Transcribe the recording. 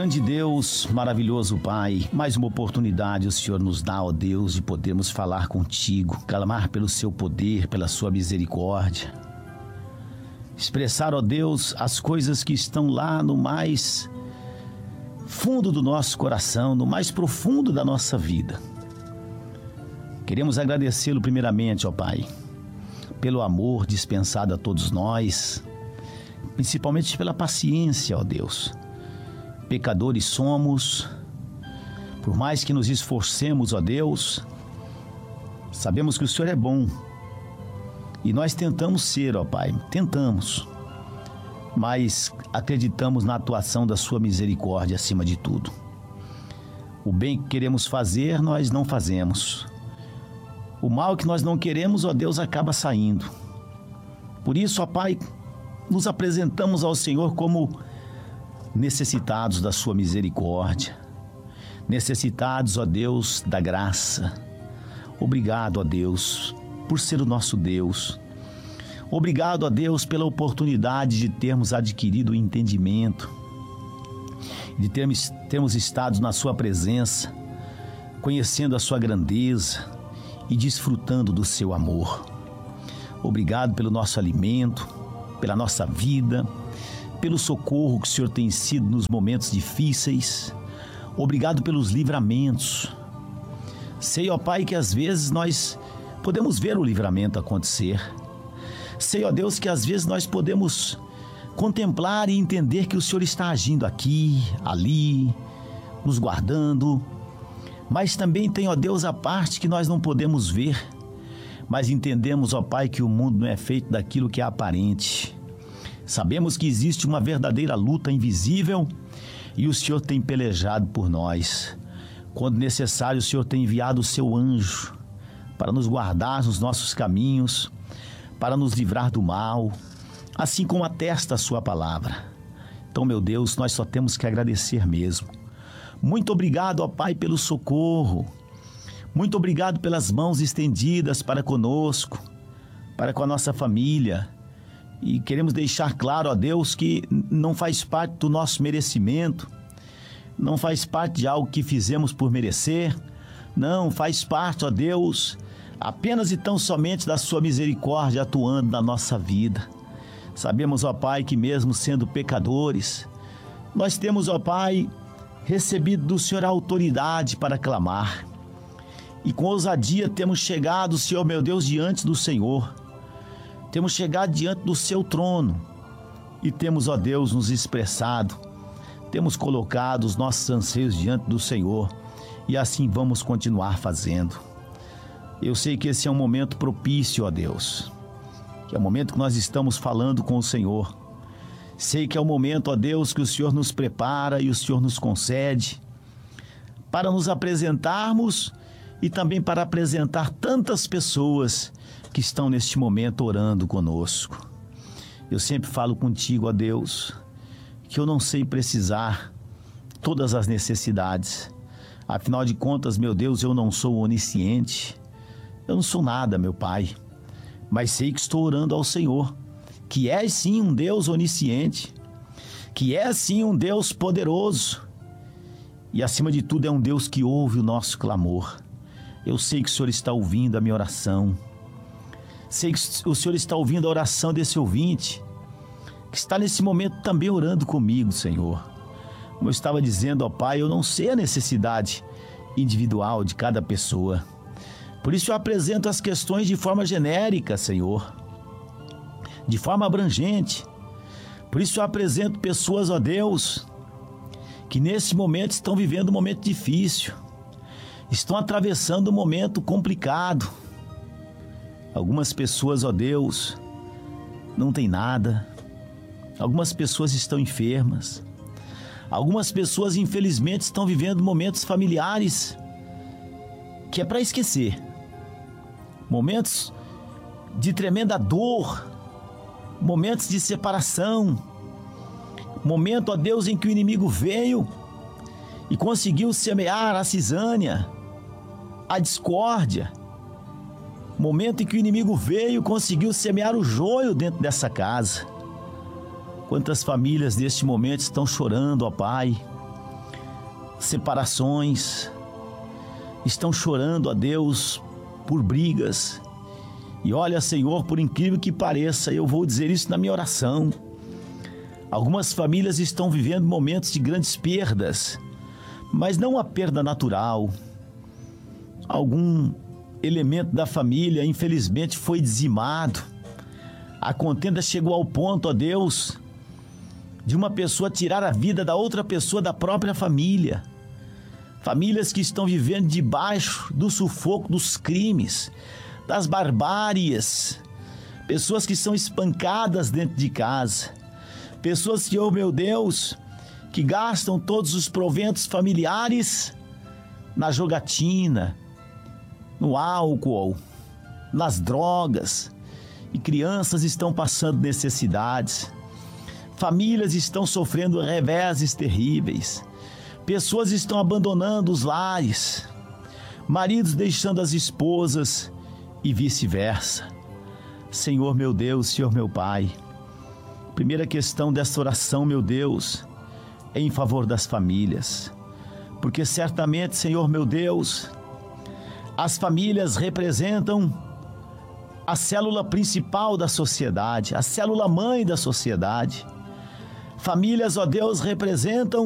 Grande Deus, maravilhoso Pai, mais uma oportunidade o Senhor nos dá, ó Deus, de podermos falar contigo, clamar pelo seu poder, pela sua misericórdia. Expressar, ó Deus, as coisas que estão lá no mais fundo do nosso coração, no mais profundo da nossa vida. Queremos agradecê-lo primeiramente, ó Pai, pelo amor dispensado a todos nós, principalmente pela paciência, ó Deus. Pecadores somos, por mais que nos esforcemos, ó Deus, sabemos que o Senhor é bom e nós tentamos ser, ó Pai, tentamos, mas acreditamos na atuação da sua misericórdia acima de tudo. O bem que queremos fazer, nós não fazemos. O mal que nós não queremos, ó Deus, acaba saindo. Por isso, ó Pai, nos apresentamos ao Senhor como necessitados da sua misericórdia, necessitados, ó Deus, da graça. Obrigado, ó Deus, por ser o nosso Deus. Obrigado, ó Deus, pela oportunidade de termos adquirido o entendimento, de termos estado na sua presença, conhecendo a sua grandeza e desfrutando do seu amor. Obrigado pelo nosso alimento, pela nossa vida, pelo socorro que o Senhor tem sido nos momentos difíceis. Obrigado pelos livramentos. Sei, ó Pai, que às vezes nós podemos ver o livramento acontecer. Sei, ó Deus, que às vezes nós podemos contemplar e entender que o Senhor está agindo aqui, ali, nos guardando. Mas também tem, ó Deus, a parte que nós não podemos ver. Mas entendemos, ó Pai, que o mundo não é feito daquilo que é aparente. Sabemos que existe uma verdadeira luta invisível e o Senhor tem pelejado por nós. Quando necessário, o Senhor tem enviado o seu anjo para nos guardar nos nossos caminhos, para nos livrar do mal, assim como atesta a sua palavra. Então, meu Deus, nós só temos que agradecer mesmo. Muito obrigado, ó Pai, pelo socorro. Muito obrigado pelas mãos estendidas para conosco, para com a nossa família. E queremos deixar claro, ó Deus, que não faz parte do nosso merecimento, não faz parte de algo que fizemos por merecer, não, faz parte, ó Deus, apenas e tão somente da sua misericórdia atuando na nossa vida. Sabemos, ó Pai, que mesmo sendo pecadores, nós temos, ó Pai, recebido do Senhor a autoridade para clamar. E com ousadia temos chegado, Senhor meu Deus, diante do Senhor. Temos chegado diante do seu trono e temos, ó Deus, nos expressado, temos colocado os nossos anseios diante do Senhor e assim vamos continuar fazendo. Eu sei que esse é um momento propício, ó Deus, que é o momento que nós estamos falando com o Senhor. Sei que é o momento, ó Deus, que o Senhor nos prepara e o Senhor nos concede para nos apresentarmos e também para apresentar tantas pessoas que estão neste momento orando conosco. Eu sempre falo contigo, ó Deus, que eu não sei precisar todas as necessidades. Afinal de contas, meu Deus, eu não sou onisciente, eu não sou nada, meu Pai, mas sei que estou orando ao Senhor, que é sim um Deus onisciente, que é sim um Deus poderoso e acima de tudo é um Deus que ouve o nosso clamor. Eu sei que o Senhor está ouvindo a minha oração. Sei que o Senhor está ouvindo a oração desse ouvinte, que está nesse momento também orando comigo, Senhor. Como eu estava dizendo, ó Pai, eu não sei a necessidade individual de cada pessoa. Por isso eu apresento as questões de forma genérica, Senhor, de forma abrangente. Por isso eu apresento pessoas, ó Deus, que nesse momento estão vivendo um momento difícil, estão atravessando um momento complicado. Algumas pessoas, ó Deus, não têm nada. Algumas pessoas estão enfermas. Algumas pessoas, infelizmente, estão vivendo momentos familiares que é para esquecer. Momentos de tremenda dor. Momentos de separação. Momento, ó Deus, em que o inimigo veio e conseguiu semear a cisânia, a discórdia. Momento em que o inimigo veio e conseguiu semear o joio dentro dessa casa. Quantas famílias neste momento estão chorando, ó Pai, separações, estão chorando a Deus por brigas. E olha, Senhor, por incrível que pareça, eu vou dizer isso na minha oração. Algumas famílias estão vivendo momentos de grandes perdas, mas não a perda natural. Algum elemento da família, infelizmente, foi dizimado. A contenda chegou ao ponto, ó Deus, de uma pessoa tirar a vida da outra pessoa da própria família. Famílias que estão vivendo debaixo do sufoco dos crimes, das barbáries. Pessoas que são espancadas dentro de casa. Pessoas que, oh meu Deus, que gastam todos os proventos familiares na jogatina, no álcool, nas drogas. E crianças estão passando necessidades. Famílias estão sofrendo reveses terríveis. Pessoas estão abandonando os lares. Maridos deixando as esposas e vice-versa. Senhor meu Deus, Senhor meu Pai, primeira questão desta oração, meu Deus, é em favor das famílias. Porque certamente, Senhor meu Deus, as famílias representam a célula principal da sociedade, a célula mãe da sociedade. Famílias, ó Deus, representam